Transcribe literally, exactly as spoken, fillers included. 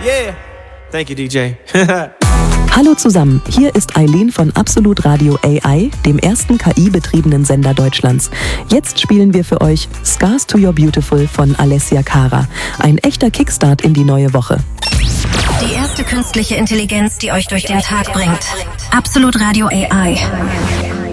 Yeah. Thank you, D J. Hallo zusammen, hier ist Eileen von Absolut Radio A I, dem ersten K I-betriebenen Sender Deutschlands. Jetzt spielen wir für euch Scars to Your Beautiful von Alessia Cara. Ein echter Kickstart in die neue Woche. Die erste künstliche Intelligenz, die euch durch den Tag bringt. Absolut Radio A I.